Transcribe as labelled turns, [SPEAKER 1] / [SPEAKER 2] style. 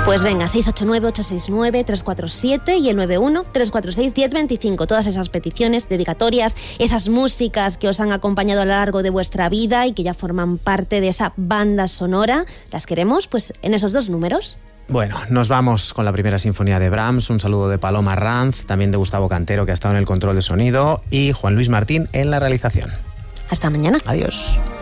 [SPEAKER 1] Pues venga, 689-869-347 y el 91-346-1025. Todas esas peticiones, dedicatorias, esas músicas que os han acompañado a lo largo de vuestra vida y que ya forman parte de esa banda sonora, las queremos pues en esos 2 números.
[SPEAKER 2] Bueno, nos vamos con la primera sinfonía de Brahms. Un saludo de Paloma Ranz, también de Gustavo Cantero, que ha estado en el control de sonido, y Juan Luis Martín en la realización.
[SPEAKER 1] Hasta mañana.
[SPEAKER 2] Adiós.